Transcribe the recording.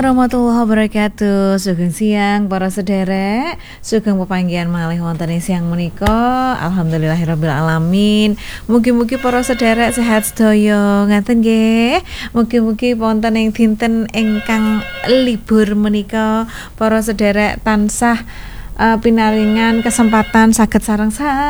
Warahmatullahi wabarakatuh. Sugeng siang para sederek, sugeng pepanggihan malih wonten ing siang menika. Alhamdulillahirabbil alamin. Mugi-mugi para sederek sehat sedaya ngaten nggih. Mugi-mugi wonten ing dinten ingkang libur menika para sederek tansah pinaringan kesempatan saged sareng